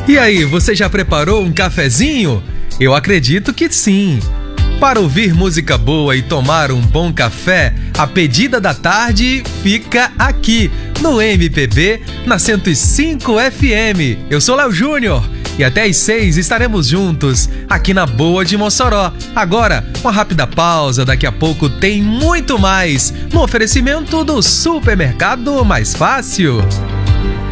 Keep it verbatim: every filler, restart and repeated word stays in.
E aí, você já preparou um cafezinho? Eu acredito que sim. Para ouvir música boa e tomar um bom café, a pedida da tarde fica aqui, no M P B, na cento e cinco F M. Eu sou Léo Júnior e até às seis estaremos juntos, aqui na Boa de Mossoró. Agora, uma rápida pausa, daqui a pouco tem muito mais, no oferecimento do Supermercado Mais Fácil.